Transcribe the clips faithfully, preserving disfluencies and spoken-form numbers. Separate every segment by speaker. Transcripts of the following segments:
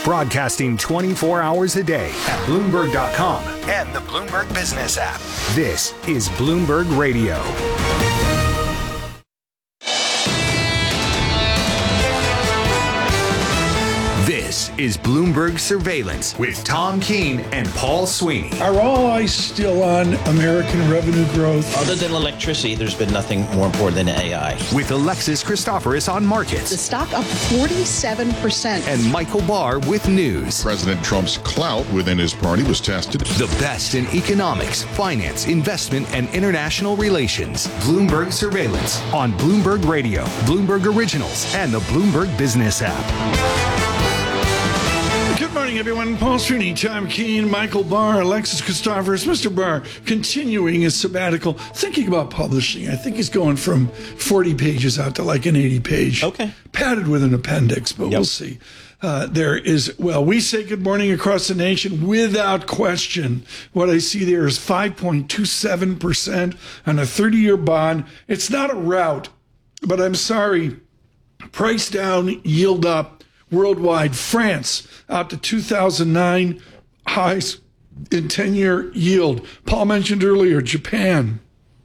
Speaker 1: Broadcasting twenty-four hours a day at Bloomberg dot com and the Bloomberg Business app. This is Bloomberg Radio. This is Bloomberg Surveillance with Tom Keene and Paul Sweeney.
Speaker 2: Are all eyes still on American revenue growth?
Speaker 3: Other than electricity, there's been nothing more important than A I.
Speaker 1: With Alexis Christoforous on markets.
Speaker 4: The stock up forty-seven percent.
Speaker 1: And Michael Barr with news.
Speaker 5: President Trump's clout within his party was tested.
Speaker 1: The best in economics, finance, investment, and international relations. Bloomberg Surveillance on Bloomberg Radio, Bloomberg Originals, and the Bloomberg Business app.
Speaker 2: Good morning, everyone. Paul Sweeney, Tom Keene, Michael Barr, Alexis Christoforous. Mister Barr continuing his sabbatical, thinking about publishing. I think he's going from forty pages out to like an eighty page.
Speaker 3: Okay.
Speaker 2: Padded with an appendix, but yep. We'll see. Uh, there is, well, we say good morning across the nation without question. What I see there is five point two seven percent on a thirty-year bond. It's not a rout, but I'm sorry. Price down, yield up. Worldwide, France out to two thousand nine highs in ten-year yield. Paul mentioned earlier, Japan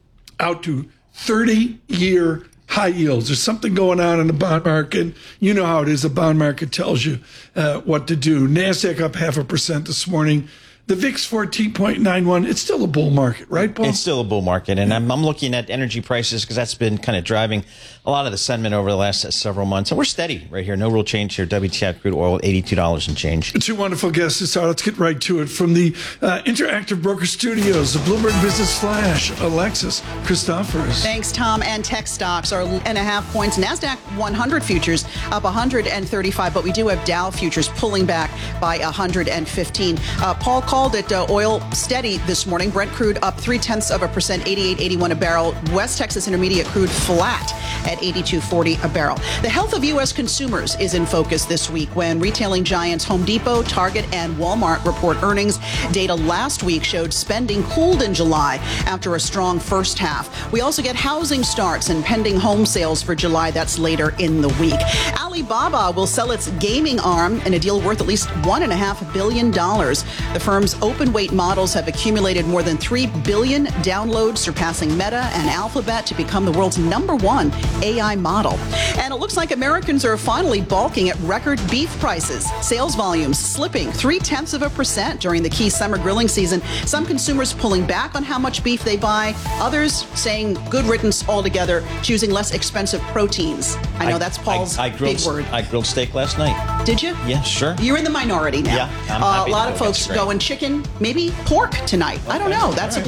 Speaker 2: out to thirty-year high yields. There's something going on in the bond market. You know how it is. The bond market tells you uh, what to do. NASDAQ up half a percent this morning. The V I X fourteen point nine one, it's still a bull market, right, Paul?
Speaker 3: It's still a bull market, and I'm, I'm looking at energy prices because that's been kind of driving a lot of the sentiment over the last several months. And we're steady right here. No real change here. W T I crude oil, eighty-two dollars and change.
Speaker 2: Two wonderful guests this hour. Let's get right to it. From the uh, Interactive Broker Studios, the Bloomberg Business Flash, Alexis Christoforous.
Speaker 4: Thanks, Tom. And tech stocks are and a half points. NASDAQ one hundred futures up one hundred thirty-five, but we do have Dow futures pulling back by one hundred fifteen. Uh, Paul called it uh, oil steady this morning. Brent crude up three-tenths of a percent, eighty-eight eighty-one a barrel. West Texas Intermediate crude flat at eighty-two forty a barrel. The health of U S consumers is in focus this week when retailing giants Home Depot, Target, and Walmart report earnings. Data last week showed spending cooled in July after a strong first half. We also get housing starts and pending home sales for July. That's later in the week. Alibaba will sell its gaming arm in a deal worth at least one point five billion dollars. The firm's open weight models have accumulated more than three billion downloads, surpassing Meta and Alphabet to become the world's number one A I model. And it looks like Americans are finally balking at record beef prices. Sales volumes slipping three-tenths of a percent during the key summer grilling season. Some consumers pulling back on how much beef they buy. Others saying good riddance altogether, choosing less expensive proteins. I know I, that's Paul's
Speaker 3: I, I grilled,
Speaker 4: big word.
Speaker 3: I grilled steak last night.
Speaker 4: Did you?
Speaker 3: Yeah, sure.
Speaker 4: You're in the minority now.
Speaker 3: Yeah, I'm
Speaker 4: uh,
Speaker 3: happy
Speaker 4: a lot
Speaker 3: to
Speaker 4: of
Speaker 3: go
Speaker 4: folks
Speaker 3: against
Speaker 4: going chicken, maybe pork tonight. Okay. I don't know. That's right. a